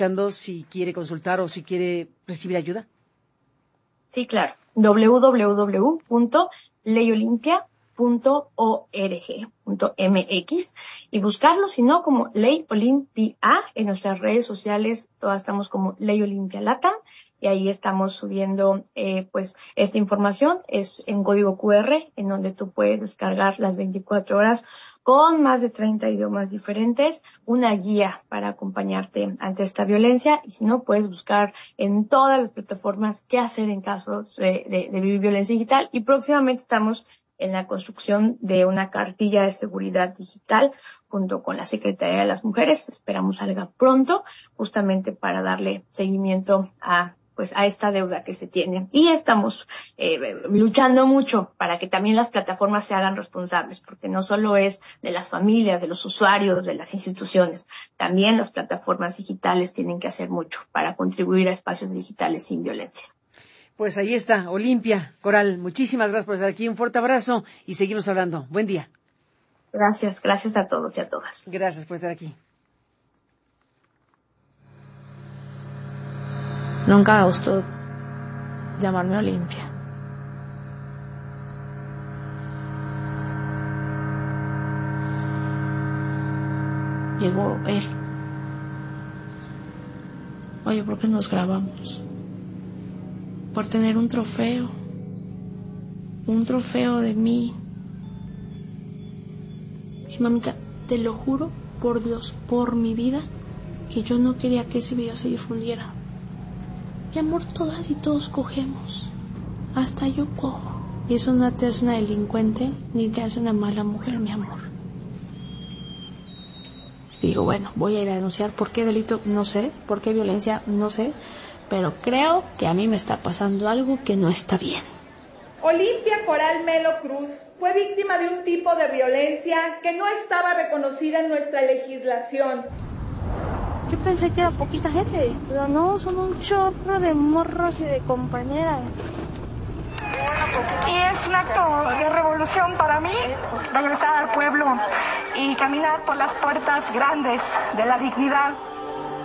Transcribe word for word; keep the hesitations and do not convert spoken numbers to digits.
Si quiere consultar o si quiere recibir ayuda. Sí, claro. doble u doble u doble u punto ley olimpia punto org punto m x y buscarlo, si no, como Ley Olimpia en nuestras redes sociales. Todas estamos como Ley Olimpia Latam y ahí estamos subiendo eh, pues esta información. Es en código cu erre, en donde tú puedes descargar las veinticuatro horas con más de treinta idiomas diferentes, una guía para acompañarte ante esta violencia. Y si no, puedes buscar en todas las plataformas qué hacer en casos de, de, de vivir violencia digital. Y próximamente estamos en la construcción de una cartilla de seguridad digital junto con la Secretaría de las Mujeres. Esperamos salga pronto, justamente para darle seguimiento a pues a esta deuda que se tiene. Y estamos eh, luchando mucho para que también las plataformas se hagan responsables, porque no solo es de las familias, de los usuarios, de las instituciones, también las plataformas digitales tienen que hacer mucho para contribuir a espacios digitales sin violencia. Pues ahí está, Olimpia. Coral, muchísimas gracias por estar aquí. Un fuerte abrazo y seguimos hablando. Buen día. Gracias, gracias a todos y a todas. Gracias por estar aquí. Nunca me gustó llamarme Olimpia. Llegó él. Oye, ¿por qué nos grabamos? Por tener un trofeo. Un trofeo de mí. Y mamita, te lo juro por Dios, por mi vida, que yo no quería que ese video se difundiera. Mi amor, todas y todos cogemos. Hasta yo cojo. Y eso no te hace una delincuente ni te hace una mala mujer, mi amor. Digo, bueno, voy a ir a denunciar. ¿Por qué delito? No sé. ¿Por qué violencia? No sé. Pero creo que a mí me está pasando algo que no está bien. Olimpia Coral Melo Cruz fue víctima de un tipo de violencia que no estaba reconocida en nuestra legislación. Yo pensé que era poquita gente, pero no, son un chorro de morros y de compañeras. Y es un acto de revolución para mí, regresar al pueblo y caminar por las puertas grandes de la dignidad.